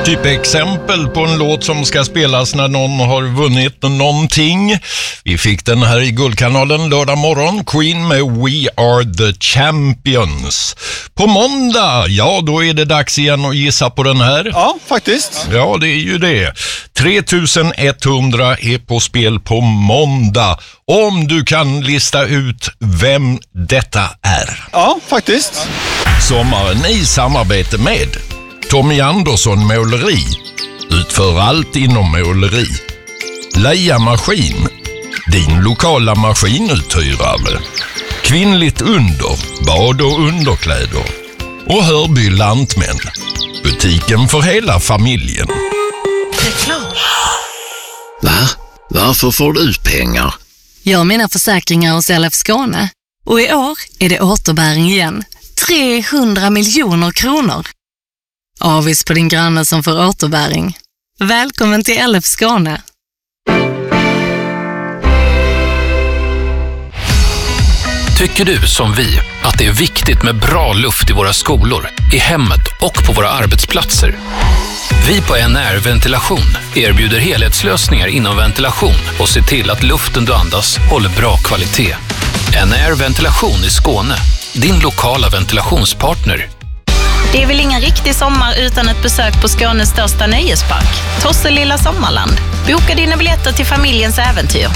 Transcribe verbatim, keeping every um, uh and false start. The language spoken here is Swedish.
Typ exempel på en låt som ska spelas när någon har vunnit någonting. Vi fick den här i Guldkanalen lördag morgon. Queen med We Are The Champions. På måndag, ja då är det dags igen att gissa på den här. Ja, faktiskt. Ja, det är ju det. tre tusen etthundra är på spel på måndag. Om du kan lista ut vem detta är. Ja, faktiskt. Sommaren i samarbete med Tommy Andersson Måleri. Utför allt inom måleri. Leia Maskin. Din lokala maskinuthyrare. Kvinnligt under. Bad och underkläder. Och Hörby Lantmän. Butiken för hela familjen. Reklam. Va? Varför får du ut pengar? Jag har mina försäkringar hos L F Skåne. Och i år är det återbäring igen. trehundra miljoner kronor. Avis på din granne som får återbäring. Välkommen till L F Skåne. Tycker du som vi att det är viktigt med bra luft i våra skolor, i hemmet och på våra arbetsplatser? Vi på N R Ventilation erbjuder helhetslösningar inom ventilation och ser till att luften du andas håller bra kvalitet. N R Ventilation i Skåne, din lokala ventilationspartner. Det är väl ingen riktig sommar utan ett besök på Skånes största nöjespark, Tosselilla Sommarland. Boka dina biljetter till familjens äventyr.